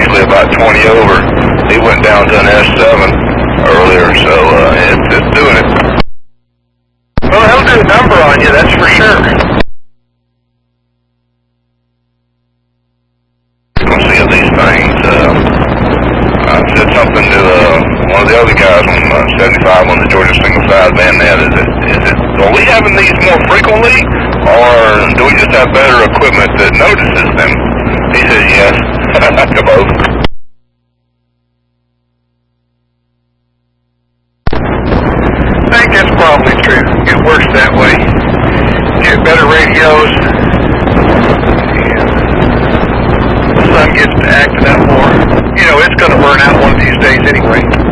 usually about 20 over. He went down to an S7 earlier, so it's doing it. Well, he'll do a number on you, that's for sure. Let's see these things. I said something to one of the other guys on 75 on the Georgia single side bandnet. Are we having these more frequently, or do we just have better equipment that notices them? He said yes, to both. I think that's probably true. It works that way. Get better radios. The sun gets to acting up more. You know, it's going to burn out one of these days anyway.